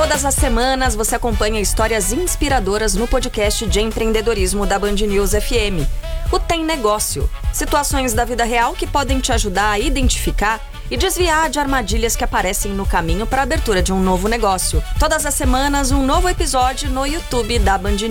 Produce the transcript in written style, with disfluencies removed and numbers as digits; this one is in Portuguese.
Todas as semanas você acompanha histórias inspiradoras no podcast de empreendedorismo da Band News FM. O Tem Negócio. Situações da vida real que podem te ajudar a identificar e desviar de armadilhas que aparecem no caminho para a abertura de um novo negócio. Todas as semanas, um novo episódio no YouTube da Band News.